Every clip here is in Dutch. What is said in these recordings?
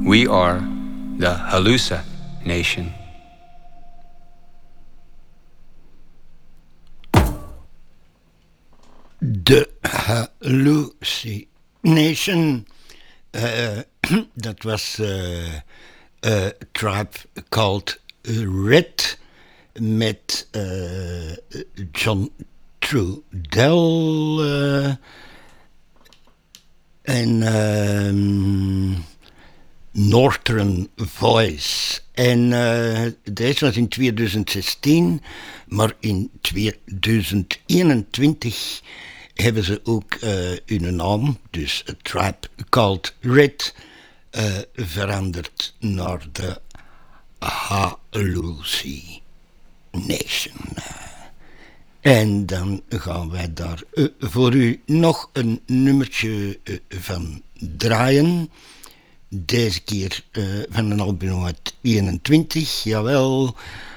We are the Halusa Nation. De Hallucination. Dat was a tribe called Red met John Trudell en Northern Voice. En deze was in 2016, maar in 2021 hebben ze ook hun naam, dus A Tribe Called Red, veranderd naar de Hallucination. En dan gaan wij daar voor u nog een nummertje van draaien. Deze keer van een album uit 21, jawel.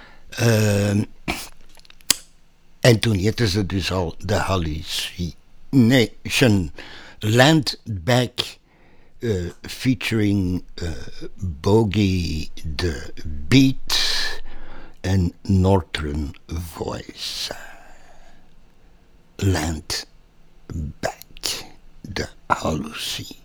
En toen heette ze dus al The Hallucination. Land Back, featuring Bogey the Beat en Northern Voice. Land Back, The Hallucination.